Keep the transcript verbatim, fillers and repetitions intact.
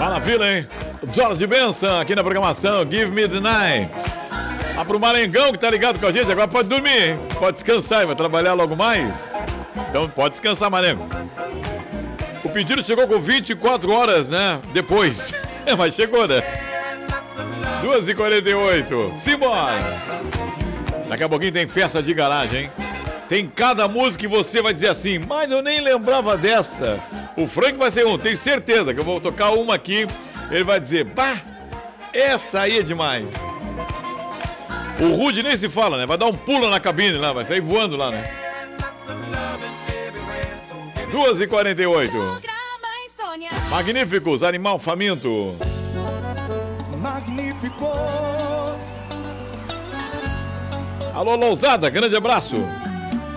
Fala, Vila, hein? George Benson aqui na programação Give Me The Night. Ah, pro Marengão que tá ligado com a gente, agora pode dormir, hein? Pode descansar, vai trabalhar logo mais. Então pode descansar, Marengo. O pedido chegou com vinte e quatro horas, né? Depois. Mas chegou, né? duas e quarenta e oito. Simbora! Daqui a pouquinho tem festa de garagem, hein? Tem cada música que você vai dizer assim, mas eu nem lembrava dessa. O Frank vai ser um, tenho certeza que eu vou tocar uma aqui. Ele vai dizer, pá, essa aí é demais. O Rude nem se fala, né? Vai dar um pulo na cabine lá, vai sair voando lá, né? duas e quarenta e oito. Magníficos, Animal Faminto. Magníficos. Alô, Lousada, grande abraço.